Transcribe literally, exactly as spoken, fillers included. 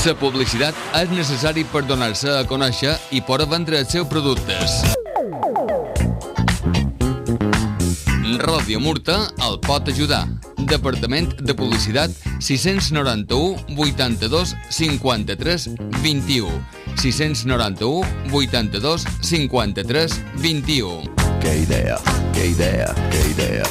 La publicitat és necessari per donar-se a conèixer i poder vendre els seus productes. Ràdio Murta el pot ajudar. Departament de Publicitat sis nou u vuitanta-dos cinquanta-tres vint-i-u sis nou u vuitanta-dos cinquanta-tres vint-i-u. Que idea, que idea, que idea.